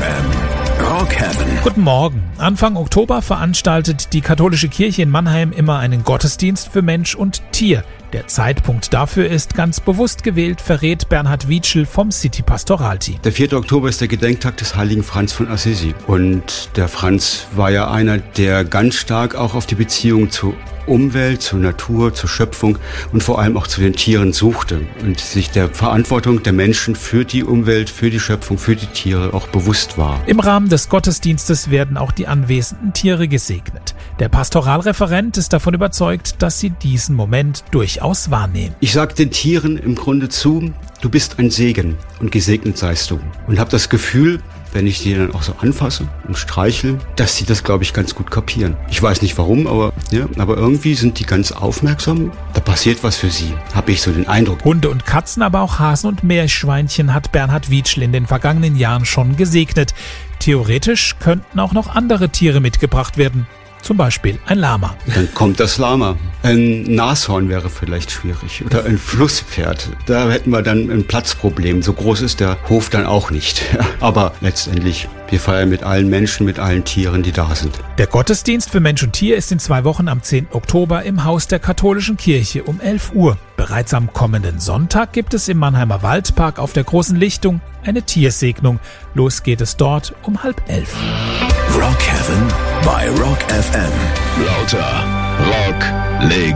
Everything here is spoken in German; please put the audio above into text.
FM. Rock Heaven. Guten Morgen. Anfang Oktober veranstaltet die katholische Kirche in Mannheim immer einen Gottesdienst für Mensch und Tier. Der Zeitpunkt dafür ist ganz bewusst gewählt, verrät Bernhard Wietschel vom City Pastoralteam. Der 4. Oktober ist der Gedenktag des heiligen Franz von Assisi. Und der Franz war ja einer, der ganz stark auch auf die Beziehung zur Umwelt, zur Natur, zur Schöpfung und vor allem auch zu den Tieren suchte und sich der Verantwortung der Menschen für die Umwelt, für die Schöpfung, für die Tiere auch bewusst war. Im Rahmen des Gottesdienstes werden auch die anwesenden Tiere gesegnet. Der Pastoralreferent ist davon überzeugt, dass sie diesen Moment durchaus wahrnehmen. Ich sage den Tieren im Grunde zu, du bist ein Segen und gesegnet seist du. Und habe das Gefühl, wenn ich die dann auch so anfasse und streichel, dass sie das, glaube ich, ganz gut kapieren. Ich weiß nicht warum, aber irgendwie sind die ganz aufmerksam. Da passiert was für sie, habe ich so den Eindruck. Hunde und Katzen, aber auch Hasen und Meerschweinchen hat Bernhard Wietschel in den vergangenen Jahren schon gesegnet. Theoretisch könnten auch noch andere Tiere mitgebracht werden. Zum Beispiel ein Lama. Dann kommt das Lama. Ein Nashorn wäre vielleicht schwierig. Oder ein Flusspferd. Da hätten wir dann ein Platzproblem. So groß ist der Hof dann auch nicht. Aber letztendlich, wir feiern mit allen Menschen, mit allen Tieren, die da sind. Der Gottesdienst für Mensch und Tier ist in 2 Wochen am 10. Oktober im Haus der katholischen Kirche um 11 Uhr. Bereits am kommenden Sonntag gibt es im Mannheimer Waldpark auf der Großen Lichtung eine Tiersegnung. Los geht es dort um 10:30. Rock Heaven bei Rock FM. Lauter Rock, Legende.